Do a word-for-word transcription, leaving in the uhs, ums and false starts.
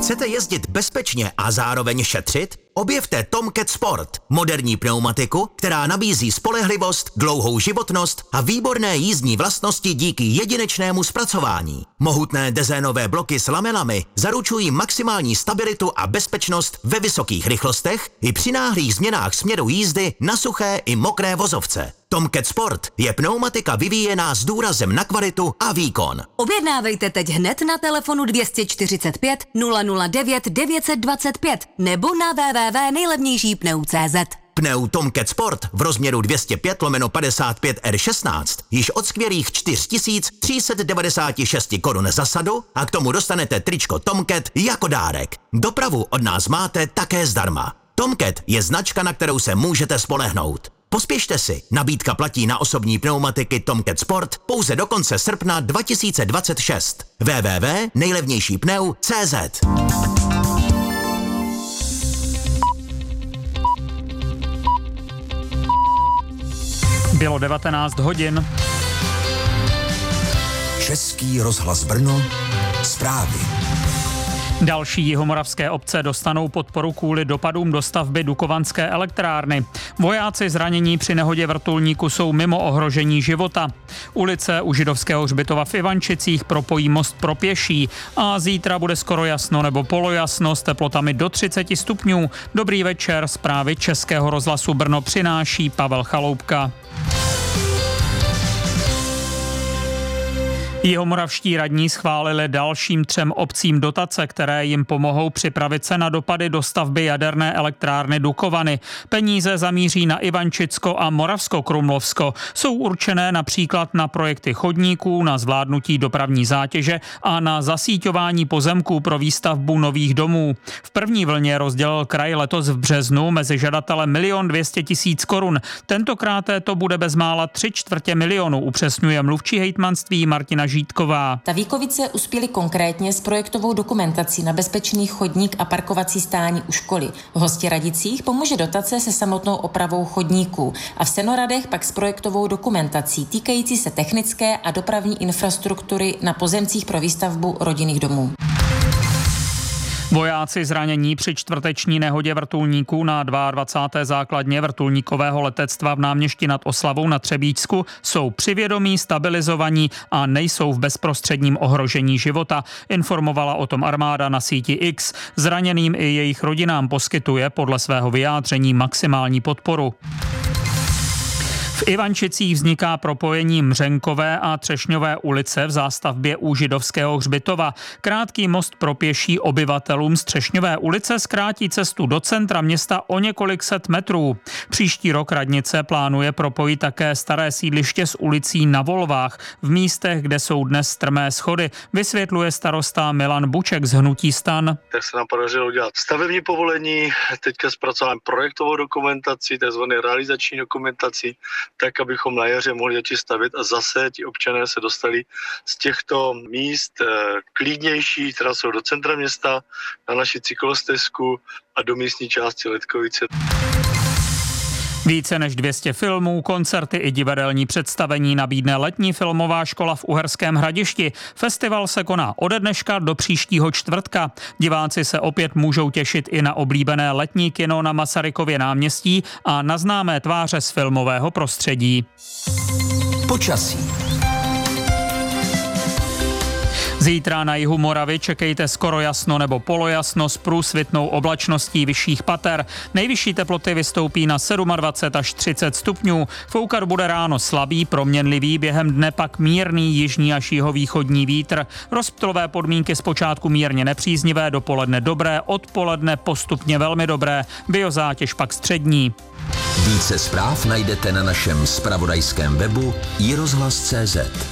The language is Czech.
Chcete jezdit bezpečně a zároveň šetřit? Objevte Tomcat Sport, moderní pneumatiku, která nabízí spolehlivost, dlouhou životnost a výborné jízdní vlastnosti díky jedinečnému zpracování. Mohutné dezénové bloky s lamelami zaručují maximální stabilitu a bezpečnost ve vysokých rychlostech i při náhlých změnách směru jízdy na suché i mokré vozovce. Tomcat Sport je pneumatika vyvíjená s důrazem na kvalitu a výkon. Objednávejte teď hned na telefonu dvě čtyřicet pět nula nula devět devět dva pět nebo na w w w tečka nejlevnější pneu tečka cé zet. Pneu Tomcat Sport v rozměru dvě stě pět lomeno padesát pět R šestnáct již od skvělých čtyři tisíce tři sta devadesát šest korun za sadu a k tomu dostanete tričko Tomcat jako dárek. Dopravu od nás máte také zdarma. Tomcat je značka, na kterou se můžete spolehnout. Pospěšte si, nabídka platí na osobní pneumatiky Tomcat Sport pouze do konce srpna dva tisíce dvacet šest. w w w tečka nejlevnější pneu tečka cé zet. Bylo devatenáct hodin. Český rozhlas Brno, zprávy. Další jihomoravské obce dostanou podporu kvůli dopadům do stavby Dukovanské elektrárny. Vojáci zranění při nehodě vrtulníku jsou mimo ohrožení života. Ulice u židovského hřbitova v Ivančicích propojí most pro pěší a zítra bude skoro jasno nebo polojasno s teplotami do třicet stupňů. Dobrý večer, zprávy Českého rozhlasu Brno přináší Pavel Chaloupka. Jihomoravští radní schválili dalším třem obcím dotace, které jim pomohou připravit se na dopady do stavby jaderné elektrárny Dukovany. Peníze zamíří na Ivančicko a Moravskokrumlovsko. Jsou určené například na projekty chodníků, na zvládnutí dopravní zátěže a na zasíťování pozemků pro výstavbu nových domů. V první vlně rozdělil kraj letos v březnu mezi žadatele milion dvě stě tisíc korun. Tentokrát to bude bezmála tři čtvrtě milionu, upřesňuje mluvčí hejtmanství Martina Žítková. Tavíkovice uspěli konkrétně s projektovou dokumentací na bezpečný chodník a parkovací stání u školy. V Hostiradicích pomůže dotace se samotnou opravou chodníků a v Senoradech pak s projektovou dokumentací týkající se technické a dopravní infrastruktury na pozemcích pro výstavbu rodinných domů. Vojáci zranění při čtvrteční nehodě vrtulníků na dvacáté druhé základně vrtulníkového letectva v Náměšti nad Oslavou na Třebíčsku jsou při vědomí, stabilizovaní a nejsou v bezprostředním ohrožení života. Informovala o tom armáda na síti X. Zraněným i jejich rodinám poskytuje podle svého vyjádření maximální podporu. V Ivančicích vzniká propojení Mřenkové a Třešňové ulice v zástavbě u židovského hřbitova. Krátký most pro pěší obyvatelům z Třešňové ulice zkrátí cestu do centra města o několik set metrů. Příští rok radnice plánuje propojit také staré sídliště s ulicí na Volvách v místech, kde jsou dnes strmé schody, vysvětluje starosta Milan Buček z hnutí STAN. Tak se nám podařilo udělat stavební povolení, teďka zpracováme projektovou dokumentaci, takzvanou realizační dokumentaci, tak, abychom na jaře mohli začít stavět a zase ti občané se dostali z těchto míst klidnějších, která jsou do centra města, na naši cyklostezku a do místní části Letkovice. Více než dvě stě filmů, koncerty i divadelní představení nabídne letní filmová škola v Uherském Hradišti. Festival se koná ode dneška do příštího čtvrtka. Diváci se opět můžou těšit i na oblíbené letní kino na Masarykově náměstí a na známé tváře z filmového prostředí. Počasí. Zítra na jihu Moravy čekejte skoro jasno nebo polojasno s průsvitnou oblačností vyšších pater. Nejvyšší teploty vystoupí na dvacet sedm až třicet stupňů. Foukat bude ráno slabý, proměnlivý, během dne pak mírný jižní až jihovýchodní vítr. Rozptylové podmínky zpočátku mírně nepříznivé, dopoledne dobré, odpoledne postupně velmi dobré, biozátěž pak střední. Více zpráv najdete na našem zpravodajském webu i rozhlas tečka cé zet.